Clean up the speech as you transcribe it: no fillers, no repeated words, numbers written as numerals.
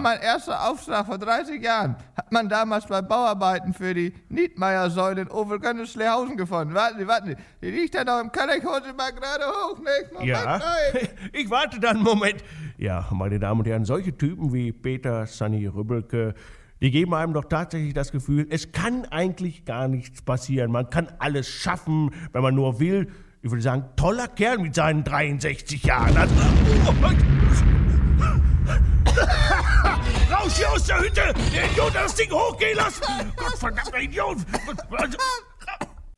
mein erster Auftrag vor 30 Jahren. Hat man damals bei Bauarbeiten für die Niedmeyer-Säule in Overgönneslehausen gefunden. Warten Sie. Die liegt da noch im Keller. Ich hol sie mal gerade hoch, nicht? Moment, Ja, nein. ich warte dann einen Moment. Ja, meine Damen und Herren, solche Typen wie Peter Sunny Rübbelke, die geben einem doch tatsächlich das Gefühl, es kann eigentlich gar nichts passieren. Man kann alles schaffen, wenn man nur will. Ich würde sagen, toller Kerl mit seinen 63 Jahren. Raus hier aus der Hütte! Der Idiot hat das Ding hochgehen lassen! Gottverdammter Idiot!